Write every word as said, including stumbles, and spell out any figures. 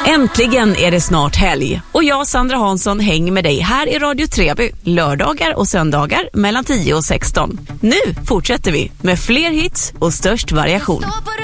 Äntligen är det snart helg och jag, Sandra Hansson, hänger med dig här i Radio Treby lördagar och söndagar mellan tio och sexton. Nu fortsätter vi med fler hits och störst variation.